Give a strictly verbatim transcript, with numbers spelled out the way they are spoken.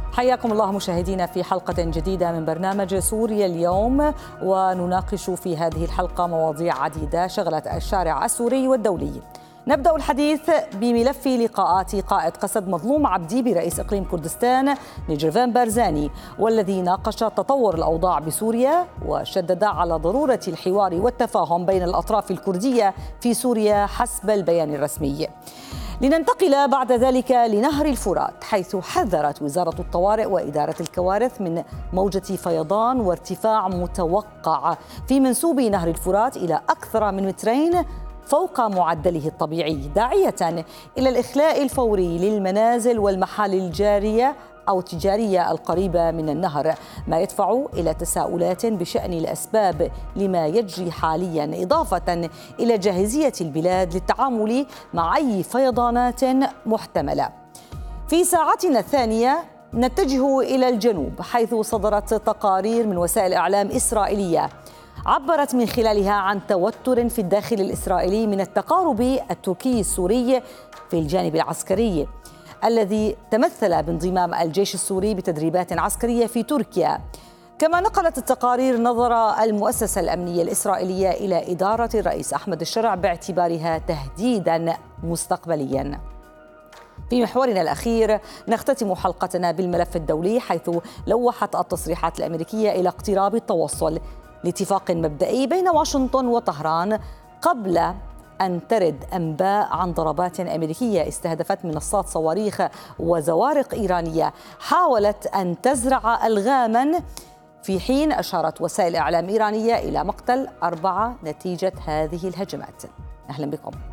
حياكم الله مشاهدينا في حلقة جديدة من برنامج سوريا اليوم، ونناقش في هذه الحلقة مواضيع عديدة شغلت الشارع السوري والدولي. نبدأ الحديث بملف لقاءات قائد قسد مظلوم عبدي برئيس إقليم كردستان نجيفان بارزاني، والذي ناقش تطور الأوضاع بسوريا وشدد على ضرورة الحوار والتفاهم بين الأطراف الكردية في سوريا حسب البيان الرسمي. لننتقل بعد ذلك لنهر الفرات، حيث حذرت وزارة الطوارئ وإدارة الكوارث من موجة فيضان وارتفاع متوقع في منسوب نهر الفرات إلى أكثر من مترين فوق معدله الطبيعي، داعية إلى الإخلاء الفوري للمنازل والمحال الجارية أو التجارية القريبة من النهر، ما يدفع إلى تساؤلات بشأن الأسباب لما يجري حاليا، إضافة إلى جاهزية البلاد للتعامل مع أي فيضانات محتملة. في ساعتنا الثانية نتجه إلى الجنوب، حيث صدرت تقارير من وسائل إعلام إسرائيلية عبرت من خلالها عن توتر في الداخل الإسرائيلي من التقارب التركي السوري في الجانب العسكري، الذي تمثل بانضمام الجيش السوري بتدريبات عسكرية في تركيا. كما نقلت التقارير نظر المؤسسة الأمنية الإسرائيلية إلى إدارة الرئيس أحمد الشرع باعتبارها تهديداً مستقبلياً. في محورنا الأخير نختتم حلقتنا بالملف الدولي، حيث لوحت التصريحات الأمريكية إلى اقتراب التوصل لاتفاق مبدئي بين واشنطن وطهران قبل أن ترد أنباء عن ضربات أمريكية استهدفت منصات صواريخ وزوارق إيرانية حاولت أن تزرع ألغاماً، في حين أشارت وسائل إعلام إيرانية إلى مقتل أربعة نتيجة هذه الهجمات. أهلا بكم.